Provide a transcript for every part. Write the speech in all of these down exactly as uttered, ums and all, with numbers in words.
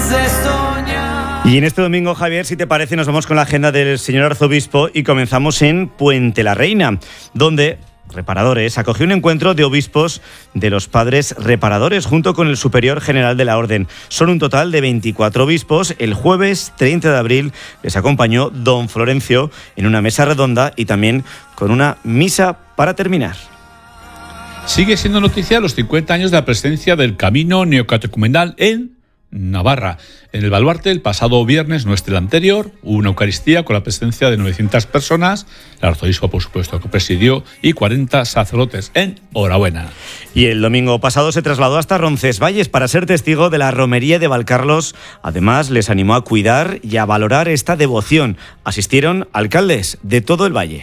Y en este domingo, Javier, si te parece, nos vamos con la agenda del señor arzobispo y comenzamos en Puente la Reina, donde Reparadores acogió un encuentro de obispos de los padres reparadores junto con el superior general de la orden. Son un total de veinticuatro obispos. El jueves treinta de abril les acompañó don Florencio en una mesa redonda y también con una misa para terminar. Sigue siendo noticia los cincuenta años de la presencia del Camino Neocatecumenal en Navarra. En el Baluarte, el pasado viernes, nuestro anterior, hubo una Eucaristía con la presencia de novecientas personas, el arzobispo, por supuesto, que presidió, y cuarenta sacerdotes. Enhorabuena. Y el domingo pasado se trasladó hasta Roncesvalles para ser testigo de la romería de Valcarlos. Además, les animó a cuidar y a valorar esta devoción. Asistieron alcaldes de todo el valle.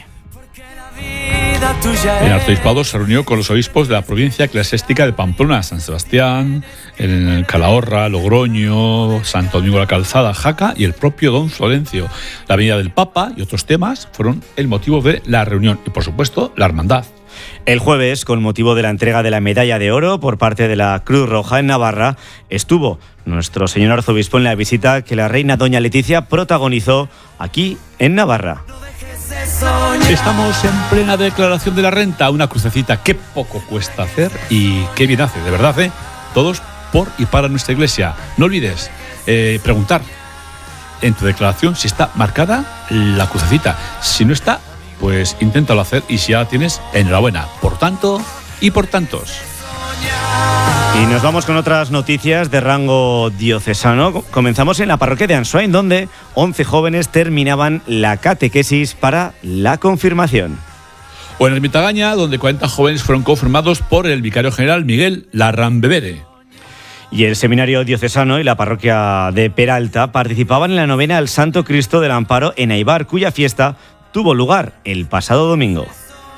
El arzobispado se reunió con los obispos de la provincia eclesiástica de Pamplona, San Sebastián, en Calahorra, Logroño, Santo Domingo de la Calzada, Jaca y el propio don Florencio. La venida del Papa y otros temas fueron el motivo de la reunión y, por supuesto, la hermandad. El jueves, con motivo de la entrega de la medalla de oro por parte de la Cruz Roja en Navarra, estuvo nuestro señor arzobispo en la visita que la reina doña Leticia protagonizó aquí en Navarra. Estamos en plena declaración de la renta, una crucecita que poco cuesta hacer y qué bien hace, de verdad, ¿eh? Todos por y para nuestra iglesia. No olvides eh, preguntar en tu declaración si está marcada la crucecita. Si no está, pues inténtalo hacer y si ya la tienes, enhorabuena. Por tanto y por tantos. Y nos vamos con otras noticias de rango diocesano. Comenzamos en la parroquia de Ansouain, donde once jóvenes terminaban la catequesis para la confirmación. O en Ermitagaña, donde cuarenta jóvenes fueron confirmados por el vicario general Miguel Larrambevere. Y el seminario diocesano y la parroquia de Peralta participaban en la novena al Santo Cristo del Amparo en Aibar, cuya fiesta tuvo lugar el pasado domingo.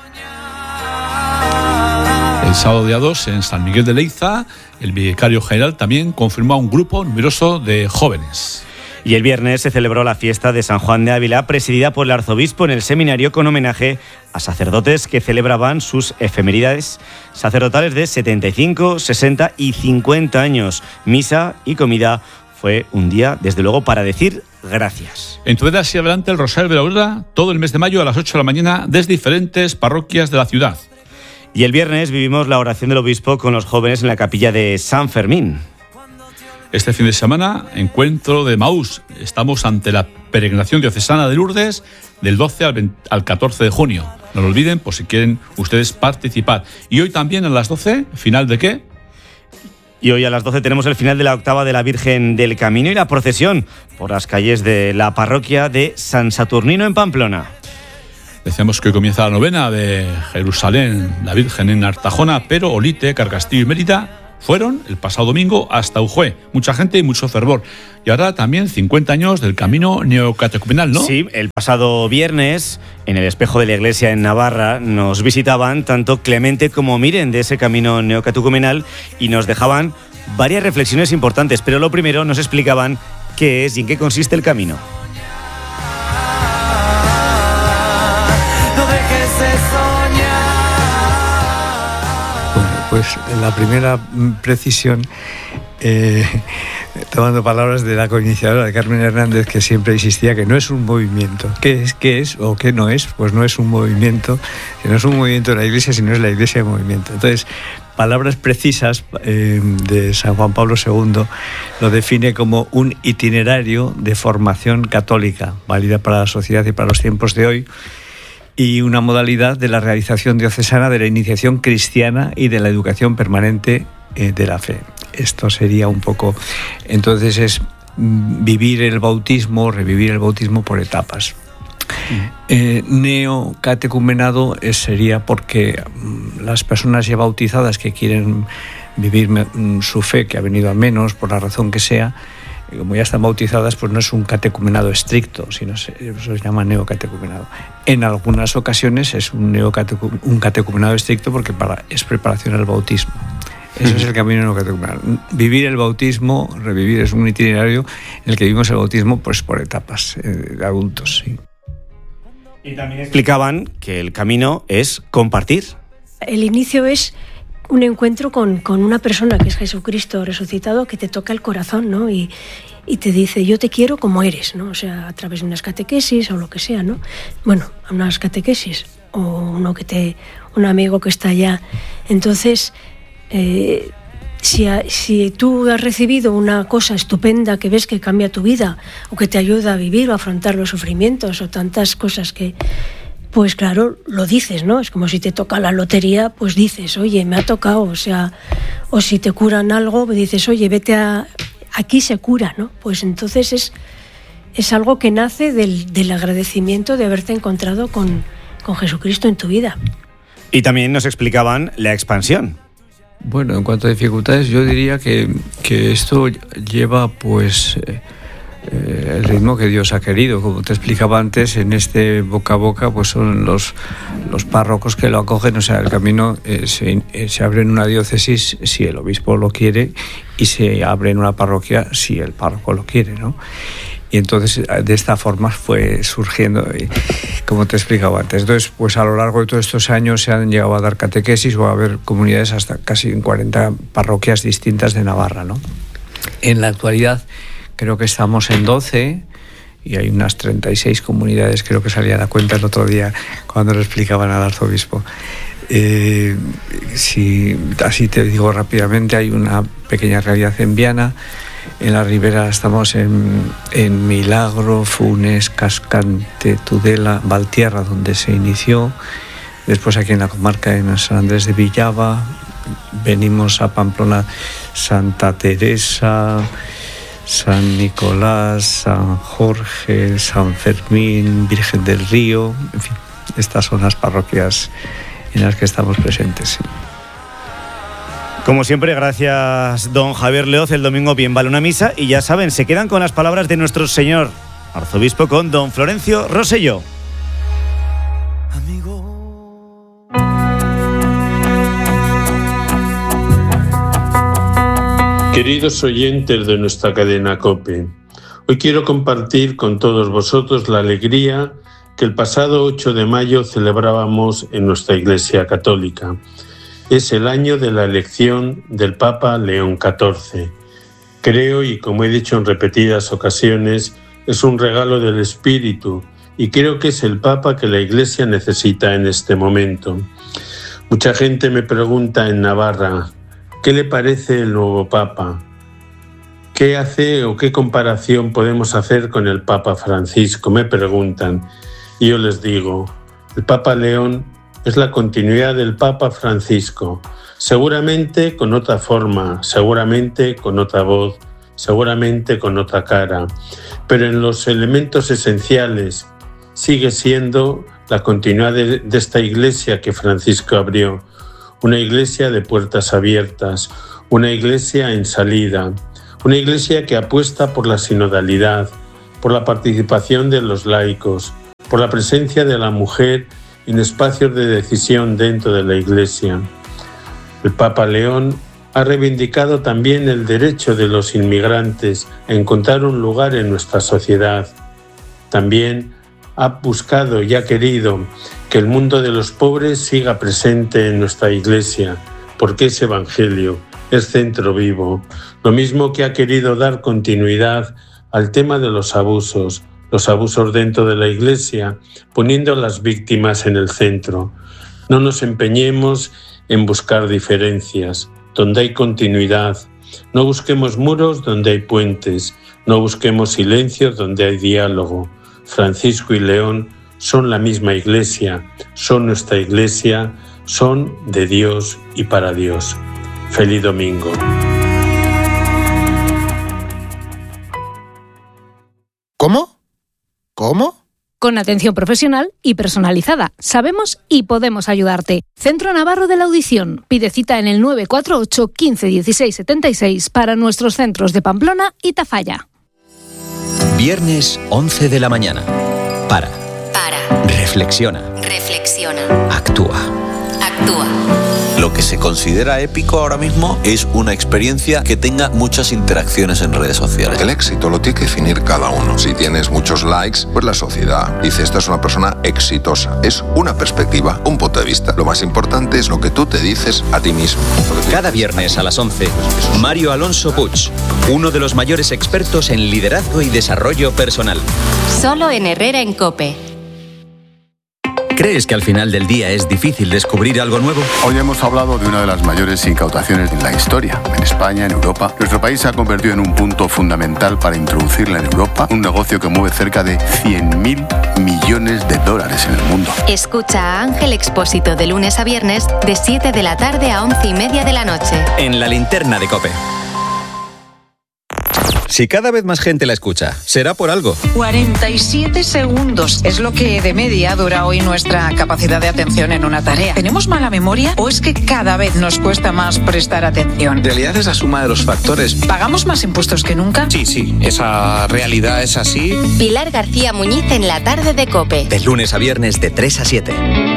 El sábado día dos, en San Miguel de Leiza, el vicario general también confirmó a un grupo numeroso de jóvenes. Y el viernes se celebró la fiesta de San Juan de Ávila, presidida por el arzobispo en el seminario, con homenaje a sacerdotes que celebraban sus efemérides sacerdotales de setenta y cinco, sesenta y cincuenta años. Misa y comida. Fue un día, desde luego, para decir gracias. En Tudela sigue adelante el Rosario de la Aurora todo el mes de mayo a las ocho de la mañana desde diferentes parroquias de la ciudad. Y el viernes vivimos la oración del obispo con los jóvenes en la capilla de San Fermín. Este fin de semana, encuentro de Maús. Estamos ante la peregrinación diocesana de Lourdes del doce al, veinte, al catorce de junio. No lo olviden por si quieren ustedes participar. Y hoy también a las doce, ¿final de qué? Y hoy a las doce tenemos el final de la octava de la Virgen del Camino y la procesión por las calles de la parroquia de San Saturnino en Pamplona. Decíamos que hoy comienza la novena de Jerusalén, la Virgen en Artajona, pero Olite, Carcastillo y Mérida fueron el pasado domingo hasta Ujue. Mucha gente y mucho fervor. Y ahora también cincuenta años del camino neocatecumenal, ¿no? Sí, el pasado viernes, en el espejo de la iglesia en Navarra, nos visitaban tanto Clemente como Miren de ese camino neocatecumenal y nos dejaban varias reflexiones importantes. Pero lo primero nos explicaban qué es y en qué consiste el camino. Pues la primera precisión, eh, tomando palabras de la coiniciadora de Carmen Hernández, que siempre insistía que no es un movimiento. ¿Qué es, qué es o qué no es? Pues no es un movimiento, que no es un movimiento de la Iglesia, sino es la Iglesia de movimiento. Entonces, palabras precisas eh, de San Juan Pablo segundo lo define como un itinerario de formación católica, válida para la sociedad y para los tiempos de hoy, y una modalidad de la realización diocesana de la iniciación cristiana y de la educación permanente eh, de la fe. Esto sería un poco... Entonces es vivir el bautismo, revivir el bautismo por etapas. Mm. Eh, neocatecumenado es, sería porque las personas ya bautizadas que quieren vivir su fe, que ha venido a menos por la razón que sea, como ya están bautizadas, pues no es un catecumenado estricto, sino se, se llama neocatecumenado. En algunas ocasiones es un, neocatecu, un catecumenado estricto porque para, es preparación al bautismo. Ese es el camino neocatecumenal. Vivir el bautismo, revivir, es un itinerario en el que vivimos el bautismo pues por etapas eh, de adultos. Sí. Y también explicaban que el camino es compartir. El inicio es un encuentro con, con una persona que es Jesucristo resucitado, que te toca el corazón, ¿no? Y, y te dice, yo te quiero como eres, ¿no? O sea, a través de unas catequesis o lo que sea, ¿no? Bueno, unas catequesis o uno que te, un amigo que está allá. Entonces, eh, si, a, si tú has recibido una cosa estupenda que ves que cambia tu vida o que te ayuda a vivir o a afrontar los sufrimientos o tantas cosas que... Pues claro, lo dices, ¿no? Es como si te toca la lotería, pues dices, oye, me ha tocado, o sea, o si te curan algo, dices, oye, vete a... Aquí se cura, ¿no? Pues entonces es, es algo que nace del, del agradecimiento de haberte encontrado con, con Jesucristo en tu vida. Y también nos explicaban la expansión. Bueno, en cuanto a dificultades, yo diría que, que esto lleva, pues... Eh, Eh, el ritmo que Dios ha querido. Como te explicaba antes, en este boca a boca pues son los, los párrocos que lo acogen, o sea, el camino eh, se, eh, se abre en una diócesis si el obispo lo quiere y se abre en una parroquia si el párroco lo quiere, ¿no? Y entonces de esta forma fue surgiendo, y, como te explicaba antes. Entonces, pues a lo largo de todos estos años se han llegado a dar catequesis o a haber comunidades hasta casi en cuarenta parroquias distintas de Navarra, ¿no? En la actualidad creo que estamos en doce y hay unas treinta y seis comunidades, creo que salía a la cuenta el otro día cuando lo explicaban al arzobispo. Eh, si así te digo rápidamente, hay una pequeña realidad en Viana, en la Ribera estamos en, en Milagro, Funes, Cascante, Tudela, Valtierra, donde se inició, después aquí en la comarca en San Andrés de Villava, venimos a Pamplona, Santa Teresa, San Nicolás, San Jorge, San Fermín, Virgen del Río, en fin, estas son las parroquias en las que estamos presentes. Como siempre, gracias don Javier Leoz. El domingo bien vale una misa y ya saben, se quedan con las palabras de nuestro señor arzobispo con don Florencio Rosselló. Amigo. Queridos oyentes de nuestra cadena COPE, hoy quiero compartir con todos vosotros la alegría que el pasado ocho de mayo celebrábamos en nuestra Iglesia Católica. Es el año de la elección del Papa León catorce. Creo, y como he dicho en repetidas ocasiones, es un regalo del Espíritu y creo que es el Papa que la Iglesia necesita en este momento. Mucha gente me pregunta en Navarra, ¿qué le parece el nuevo Papa? ¿Qué hace o qué comparación podemos hacer con el Papa Francisco? Me preguntan. Y yo les digo, el Papa León es la continuidad del Papa Francisco, seguramente con otra forma, seguramente con otra voz, seguramente con otra cara, pero en los elementos esenciales sigue siendo la continuidad de, de esta iglesia que Francisco abrió. Una iglesia de puertas abiertas, una iglesia en salida, una iglesia que apuesta por la sinodalidad, por la participación de los laicos, por la presencia de la mujer en espacios de decisión dentro de la iglesia. El Papa León ha reivindicado también el derecho de los inmigrantes a encontrar un lugar en nuestra sociedad. También ha buscado y ha querido que el mundo de los pobres siga presente en nuestra iglesia, porque es evangelio, es centro vivo. Lo mismo que ha querido dar continuidad al tema de los abusos, los abusos dentro de la iglesia, poniendo a las víctimas en el centro. No nos empeñemos en buscar diferencias, donde hay continuidad. No busquemos muros donde hay puentes, no busquemos silencios donde hay diálogo. Francisco y León son la misma iglesia, son nuestra iglesia, son de Dios y para Dios. Feliz domingo. ¿Cómo? ¿Cómo? Con atención profesional y personalizada. Sabemos y podemos ayudarte. Centro Navarro de la Audición. Pide cita en el nueve cuatro ocho, quince, dieciséis, setenta y seis para nuestros centros de Pamplona y Tafalla. Viernes once de la mañana. Para. Para. Reflexiona. Reflexiona. Actúa. Actúa. Lo que se considera épico ahora mismo es una experiencia que tenga muchas interacciones en redes sociales. El éxito lo tiene que definir cada uno. Si tienes muchos likes, pues la sociedad dice esta es una persona exitosa. Es una perspectiva, un punto de vista. Lo más importante es lo que tú te dices a ti mismo. Cada viernes a las once, Mario Alonso Puig, uno de los mayores expertos en liderazgo y desarrollo personal. Solo en Herrera en COPE. ¿Crees que al final del día es difícil descubrir algo nuevo? Hoy hemos hablado de una de las mayores incautaciones de la historia. En España, en Europa, nuestro país se ha convertido en un punto fundamental para introducirla en Europa, un negocio que mueve cerca de cien mil millones de dólares en el mundo. Escucha a Ángel Expósito de lunes a viernes de siete de la tarde a once y media de la noche. En la linterna de COPE. Si cada vez más gente la escucha, será por algo. cuarenta y siete segundos es lo que de media dura hoy nuestra capacidad de atención en una tarea. ¿Tenemos mala memoria o es que cada vez nos cuesta más prestar atención? En realidad es la suma de los factores. ¿Pagamos más impuestos que nunca? Sí, sí, esa realidad es así. Pilar García Muñiz en la tarde de COPE. De lunes a viernes de tres a siete.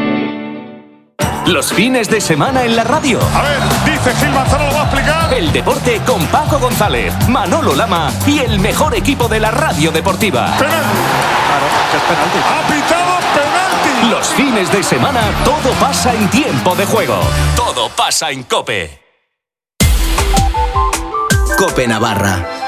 Los fines de semana en la radio. A ver, dice Gil Manzano, lo va a explicar. El deporte con Paco González, Manolo Lama y el mejor equipo de la radio deportiva. Penalti. Claro, es penalti. Ha pitado penalti. Los fines de semana todo pasa en tiempo de juego. Todo pasa en COPE. COPE Navarra.